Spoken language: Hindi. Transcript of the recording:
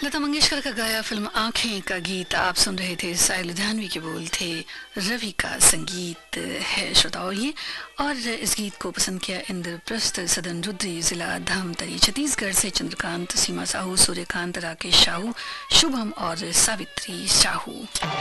लता मंगेशकर का गाया फिल्म आंखें का गीत आप सुन रहे थे। साहिल लुधियानवी के बोल थे, रवि का संगीत है श्रोताओं ये। और इस गीत को पसंद किया इंद्रप्रस्थ सदन रुद्री, जिला धमतरी छत्तीसगढ़ से चंद्रकांत, सीमा साहू, सूर्यकांत, राकेश साहू, शुभम और सावित्री साहू।